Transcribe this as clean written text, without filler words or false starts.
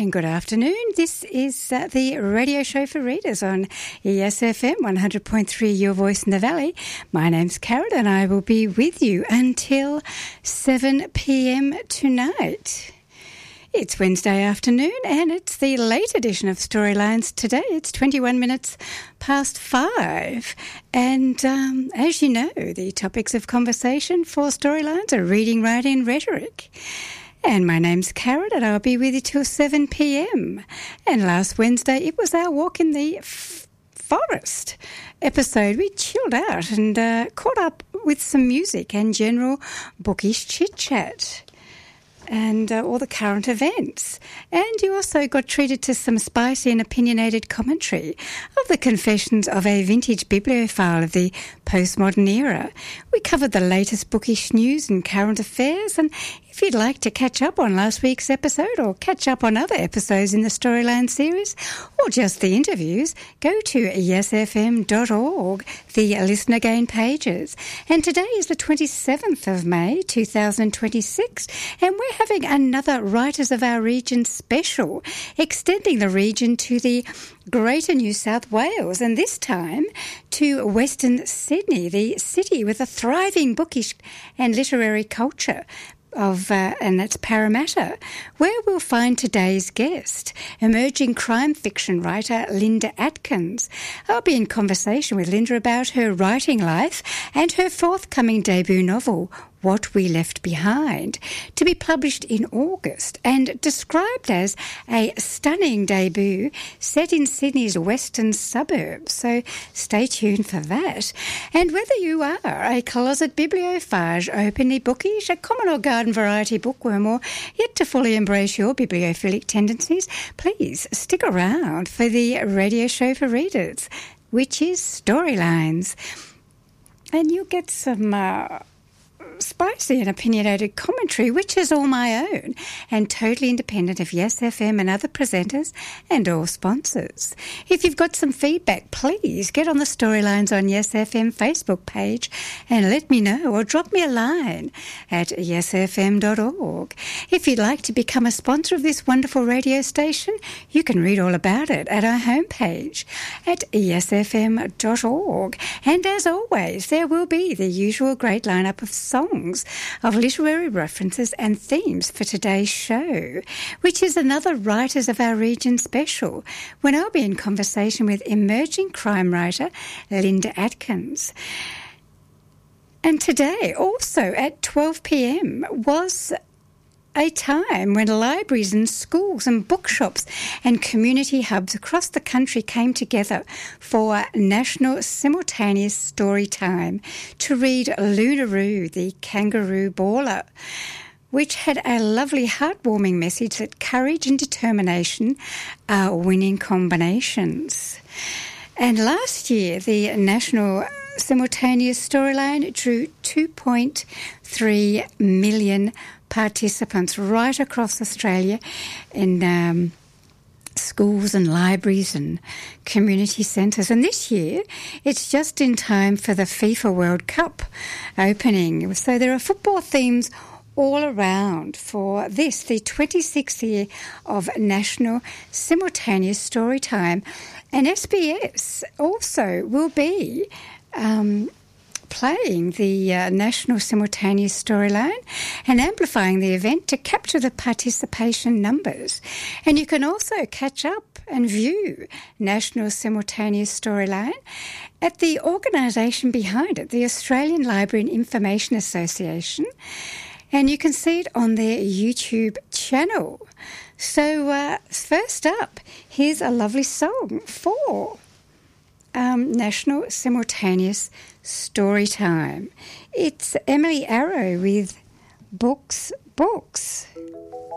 and good afternoon. This is the radio show for readers on ESFM 100.3, Your Voice in the Valley. My name's Karen and I will be with you until 7 p.m. tonight. It's Wednesday afternoon and it's the late edition of Storylines today. It's 21 minutes past 5. And as you know, the topics of conversation for Storylines are reading, writing and rhetoric. And my name's Karen and I'll be with you till 7 p.m. And last Wednesday it was our walk in the forest episode. We chilled out and caught up with some music and general bookish chit-chat and all the current events. And you also got treated to some spicy and opinionated commentary of the confessions of a vintage bibliophile of the postmodern era. We covered the latest bookish news and current affairs, and if you'd like to catch up on last week's episode or catch up on other episodes in the Storyline series or just the interviews, go to esfm.org, the Listen Again pages. And today is the 27th of May 2026 and we're having another Writers of Our Region special, extending the region to the Greater New South Wales and this time to Western Sydney, the city with a thriving bookish and literary culture. And that's Parramatta, where we'll find today's guest, emerging crime fiction writer Linda Atkins. I'll be in conversation with Linda about her writing life and her forthcoming debut novel, What We Left Behind, to be published in August and described as a stunning debut set in Sydney's western suburbs. So stay tuned for that. And whether you are a closet bibliophage, openly bookish, a common or garden variety bookworm, or yet to fully embrace your bibliophilic tendencies, please stick around for the radio show for readers, which is Storylines. And you'll get some spicy and opinionated commentary, which is all my own and totally independent of Yes FM and other presenters and all sponsors. If you've got some feedback, please get on the Storylines on Yes FM Facebook page and let me know, or drop me a line at yesfm.org. If you'd like to become a sponsor of this wonderful radio station, you can read all about it at our homepage at yesfm.org. And as always, there will be the usual great lineup of songs of literary references and themes for today's show, which is another Writers of Our Region special, when I'll be in conversation with emerging crime writer Linda Atkins. And today, also at 12 p.m, was a time when libraries and schools and bookshops and community hubs across the country came together for National Simultaneous Story Time to read Lunaroo, the Kangaroo Baller, which had a lovely heartwarming message that courage and determination are winning combinations. And last year, the National Simultaneous Storyline drew 2.3 million participants right across Australia in schools and libraries and community centres. And this year, it's just in time for the FIFA World Cup opening. So there are football themes all around for this, the 26th year of National Simultaneous Storytime. And SBS also will be playing the National Simultaneous Storyline and amplifying the event to capture the participation numbers. And you can also catch up and view National Simultaneous Storyline at the organisation behind it, the Australian Library and Information Association, and you can see it on their YouTube channel. So first up, here's a lovely song for National Simultaneous Storytime. It's Emily Arrow with Books.